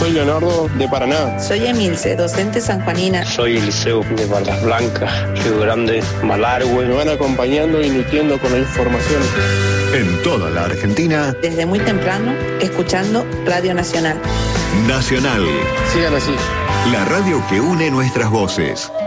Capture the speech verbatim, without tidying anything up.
Soy Leonardo de Paraná. Soy Emilce, docente sanjuanina. Soy Eliseo de Barras Blancas, Río Grande, Malargüe. Me van acompañando y nutriendo con la información. En toda la Argentina. Desde muy temprano, escuchando Radio Nacional. Nacional. Sigan así. La radio que une nuestras voces.